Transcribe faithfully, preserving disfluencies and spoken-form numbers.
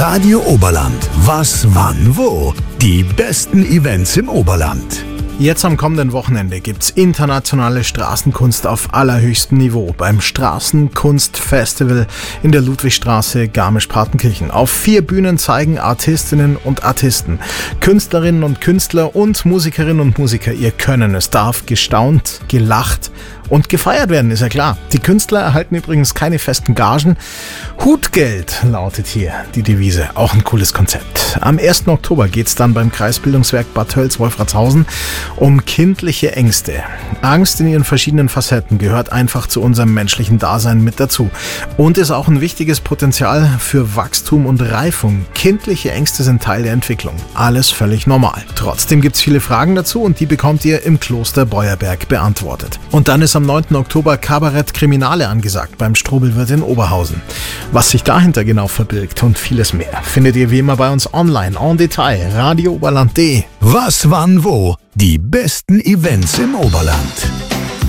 Radio Oberland. Was, wann, wo? Die besten Events im Oberland. Jetzt am kommenden Wochenende gibt's internationale Straßenkunst auf allerhöchstem Niveau beim Straßenkunstfestival in der Ludwigstraße Garmisch-Partenkirchen. Auf vier Bühnen zeigen Artistinnen und Artisten, Künstlerinnen und Künstler und Musikerinnen und Musiker ihr Können. Es darf gestaunt, gelacht und gefeiert werden, ist ja klar. Die Künstler erhalten übrigens keine festen Gagen. Hutgeld lautet hier die Devise. Auch ein cooles Konzept. Am ersten Oktober geht's dann beim Kreisbildungswerk Bad Tölz-Wolfratshausen um kindliche Ängste. Angst in ihren verschiedenen Facetten gehört einfach zu unserem menschlichen Dasein mit dazu und ist auch ein wichtiges Potenzial für Wachstum und Reifung. Kindliche Ängste sind Teil der Entwicklung. Alles völlig normal. Trotzdem gibt's viele Fragen dazu und die bekommt ihr im Kloster Beuerberg beantwortet. Und dann ist am neunten Oktober Kabarett Kriminale angesagt beim Strobelwirt in Oberhausen. Was sich dahinter genau verbirgt und vieles mehr, findet ihr wie immer bei uns online en Detail, radio oberland punkt de. Was, wann, wo? Die besten Events im Oberland.